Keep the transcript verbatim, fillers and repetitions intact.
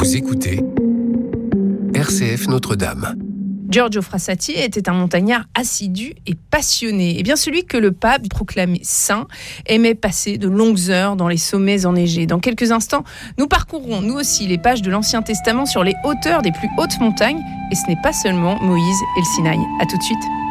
Vous écoutez R C F Notre-Dame. Giorgio Frassati était un montagnard assidu et passionné. Et bien celui que le pape proclamait saint aimait passer de longues heures dans les sommets enneigés. Dans quelques instants, nous parcourrons nous aussi les pages de l'Ancien Testament sur les hauteurs des plus hautes montagnes. Et ce n'est pas seulement Moïse et le Sinaï. À tout de suite.